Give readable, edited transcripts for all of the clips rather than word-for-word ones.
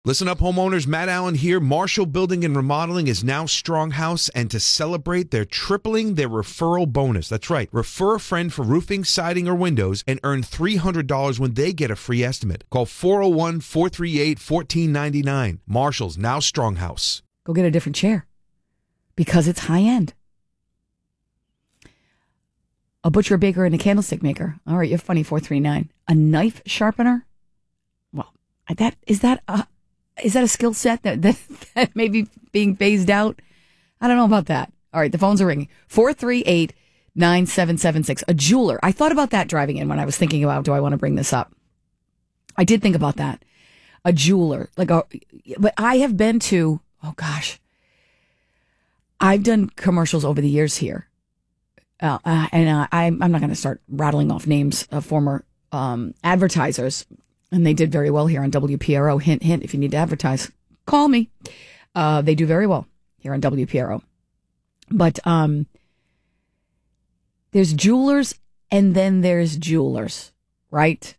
Listen up, homeowners. Matt Allen here. Marshall Building and Remodeling is now Stronghouse, and to celebrate, they're tripling their referral bonus. That's right. Refer a friend for roofing, siding, or windows and earn $300 when they get a free estimate. Call 401-438-1499. Marshall's now Stronghouse. Go get a different chair because it's high end. A butcher, baker, and a candlestick maker. All right, you're funny, 439. A knife sharpener? Well, is that a skill set that may be being phased out? I don't know about that. All right, the phones are ringing. 438-9776. A jeweler. I thought about that driving in when I was thinking about, do I want to bring this up? I did think about that. A jeweler. But I have been to, oh gosh, I've done commercials over the years here. I'm not going to start rattling off names of former advertisers. And they did very well here on WPRO. Hint, hint, if you need to advertise, call me. They do very well here on WPRO. But there's jewelers and then there's jewelers, right?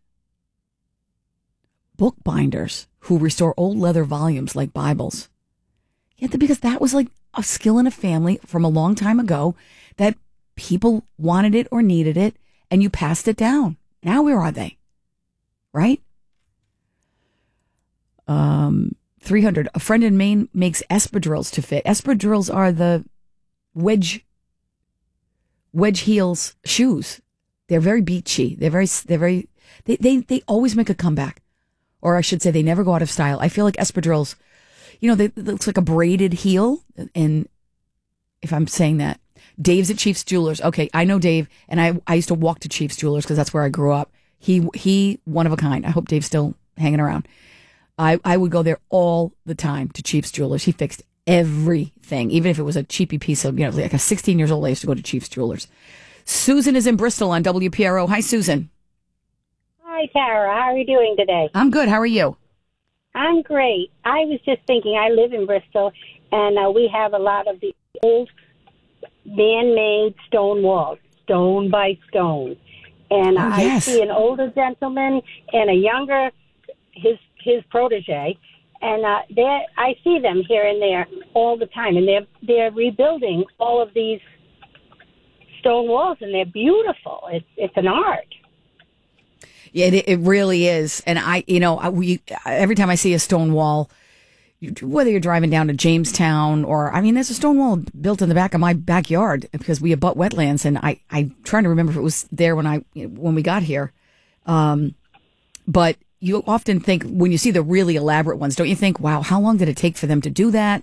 Bookbinders who restore old leather volumes like Bibles. Yeah, because that was like a skill in a family from a long time ago that people wanted it or needed it, and you passed it down. Now where are they? Right? 300. A friend in Maine makes espadrilles to fit. Espadrilles are the wedge heels shoes. They're very beachy. They always make a comeback. Or I should say they never go out of style. I feel like espadrilles, it looks like a braided heel. And if I'm saying that, Dave's at Chief's Jewelers. Okay, I know Dave, and I used to walk to Chief's Jewelers because that's where I grew up. He one of a kind. I hope Dave's still hanging around. I would go there all the time to Chief's Jewelers. He fixed everything, even if it was a cheapy piece of, like a 16 years old. I used to go to Chief's Jewelers. Susan is in Bristol on WPRO. Hi, Susan. Hi, Tara. How are you doing today? I'm good. How are you? I'm great. I was just thinking, I live in Bristol, and we have a lot of the old man-made stone walls, stone by stone. And I see an older gentleman and a younger, his protege, and I see them here and there all the time, and they're rebuilding all of these stone walls, and they're beautiful. It's an art. Yeah, it really is. And every time I see a stone wall, whether you're driving down to Jamestown or, there's a stone wall built in the back of my backyard because we abut wetlands, and I'm trying to remember if it was there when we got here. But you often think, when you see the really elaborate ones, don't you think, wow, how long did it take for them to do that?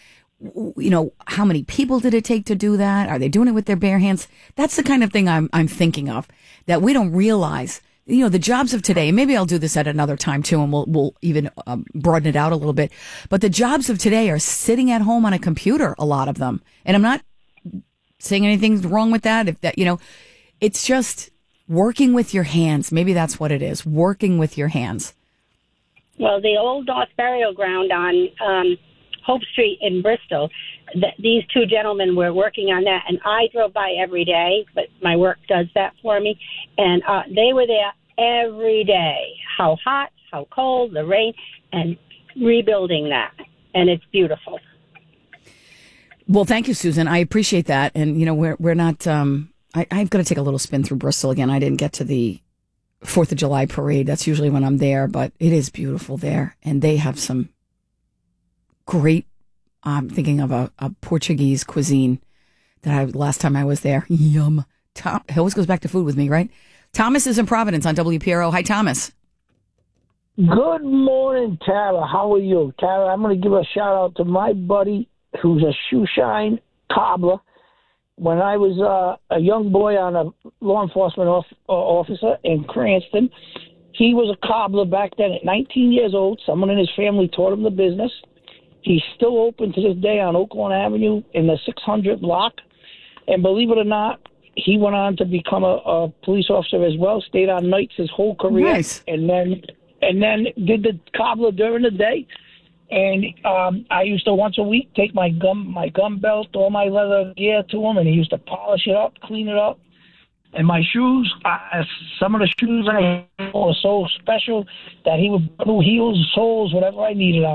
How many people did it take to do that? Are they doing it with their bare hands? That's the kind of thing I'm thinking of, that we don't realize. The jobs of today, and maybe I'll do this at another time too, and we'll even broaden it out a little bit. But the jobs of today are sitting at home on a computer, a lot of them. And I'm not saying anything wrong with that. It's just working with your hands. Maybe that's what it is, working with your hands. Well, the old North Burial Ground on Hope Street in Bristol, these two gentlemen were working on that, and I drove by every day, but my work does that for me, and they were there every day, how hot, how cold, the rain, and rebuilding that, and it's beautiful. Well, thank you, Susan. I appreciate that, and we're not. I've got to take a little spin through Bristol again. I didn't get to the 4th of July parade. That's usually when I'm there, but it is beautiful there, and they have some great. I'm thinking of a Portuguese cuisine that last time I was there. Yum. He always goes back to food with me, right? Thomas is in Providence on WPRO. Hi, Thomas. Good morning, Tara. How are you? Tara, I'm going to give a shout out to my buddy who's a shoe shine cobbler. When I was a young boy on a law enforcement officer in Cranston, he was a cobbler back then at 19 years old. Someone in his family taught him the business. He's still open to this day on Oaklawn Avenue in the 600 block. And believe it or not, he went on to become a police officer as well, stayed on nights his whole career. Nice. And then did the cobbler during the day. And I used to once a week take my gun belt, all my leather gear to him, and he used to polish it up, clean it up. And my shoes, some of the shoes I had were so special that he would do heels, soles, whatever I needed on.